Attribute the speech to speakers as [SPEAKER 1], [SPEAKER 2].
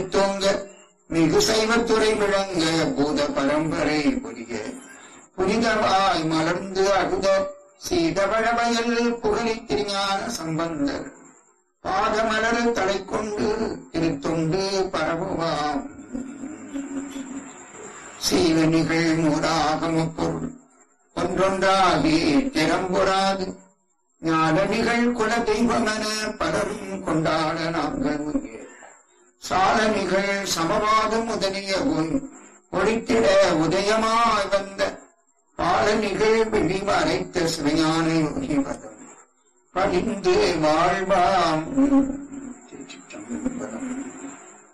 [SPEAKER 1] தோங்க மிகு சைவத்துறை விளங்க பூத பரம்பரை புரிய புனிதமாய் மலர்ந்து அழுத சீதவழவயல் புகழி திருஞான சம்பந்தர் பாதமலர் தலை கொண்டு திருத்தொண்டு பரவுவாம். சீவனிகள் மூராகம பொருள் ஒன்றொன்றாகி திறம்புறாது ஞானவிகள் குல தெய்வமென பலரும் கொண்டாட நாங்கள் சாலனிகள் சமவாத முதலிய ஒழித்திட உதயமாய் வந்த பாலனிகள் விழிவு அரைத்த சிவஞான யோகி பதம் பணிந்து வாழ்வாம்.